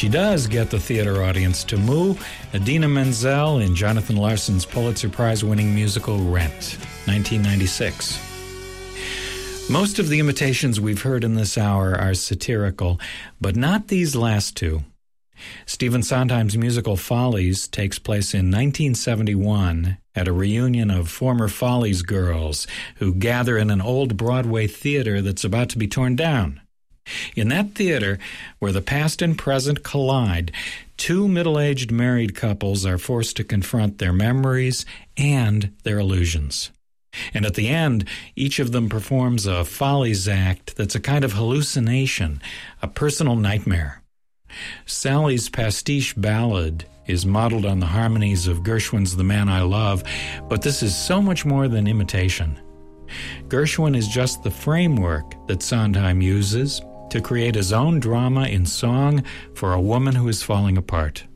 she does get the theater audience to moo, Idina Menzel in Jonathan Larson's Pulitzer Prize-winning musical Rent, 1996. Most of the imitations we've heard in this hour are satirical, but not these last two. Stephen Sondheim's musical Follies takes place in 1971 at a reunion of former Follies girls who gather in an old Broadway theater that's about to be torn down. In that theater, where the past and present collide, two middle-aged married couples are forced to confront their memories and their illusions. And at the end, each of them performs a Follies act that's a kind of hallucination, a personal nightmare. Sally's pastiche ballad is modeled on the harmonies of Gershwin's The Man I Love, but this is so much more than imitation. Gershwin is just the framework that Sondheim uses to create his own drama in song for a woman who is falling apart.